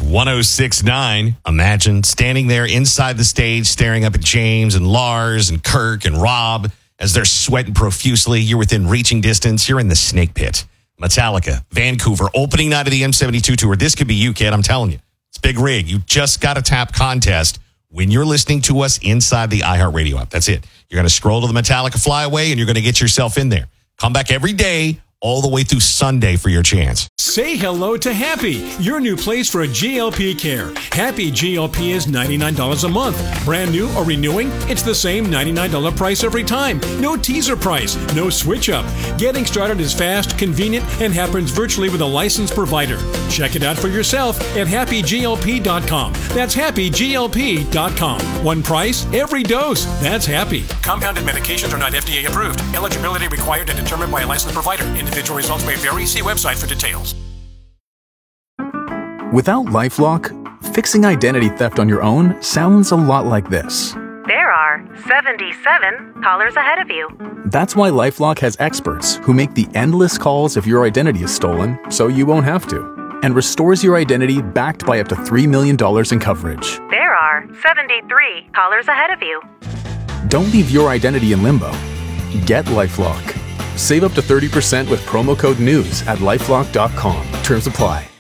106.9. Imagine standing there inside the stage, staring up at James and Lars and Kirk and Rob as they're sweating profusely. You're within reaching distance. You're in the snake pit. Metallica, Vancouver, opening night of the M72 tour. This could be you, kid. I'm telling you. It's big rig. You just got to tap contest when you're listening to us inside the iHeartRadio app. That's it. You're going to scroll to the Metallica Flyaway and you're going to get yourself in there. Come back every day, all the way through Sunday for your chance. Say hello to Happy, your new place for GLP care. Happy GLP is $99 a month. Brand new or renewing, it's the same $99 price every time. No teaser price, no switch up. Getting started is fast, convenient, and happens virtually with a licensed provider. Check it out for yourself at happyglp.com. That's happyglp.com. One price, every dose. That's Happy. Compounded medications are not FDA approved. Eligibility required and determined by a licensed provider. Individual results may vary. See website for details. Without LifeLock, fixing identity theft on your own sounds a lot like this. There are 77 callers ahead of you. That's why LifeLock has experts who make the endless calls if your identity is stolen, so you won't have to, and restores your identity backed by up to $3 million in coverage. There are 73 callers ahead of you. Don't leave your identity in limbo. Get LifeLock. Save up to 30% with promo code NEWS at LifeLock.com. Terms apply.